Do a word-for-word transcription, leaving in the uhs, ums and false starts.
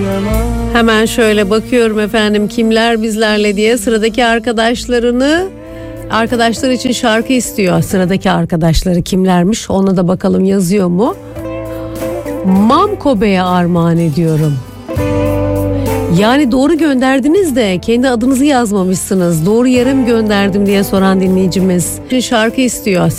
Hemen şöyle bakıyorum efendim kimler bizlerle diye. Sıradaki arkadaşlarını arkadaşlar için şarkı istiyor. Sıradaki arkadaşları kimlermiş ona da bakalım yazıyor mu? Mamko Bey'e armağan ediyorum. Yani doğru gönderdiniz de kendi adınızı yazmamışsınız. Doğru yere mi gönderdim diye soran dinleyicimiz şarkı istiyor.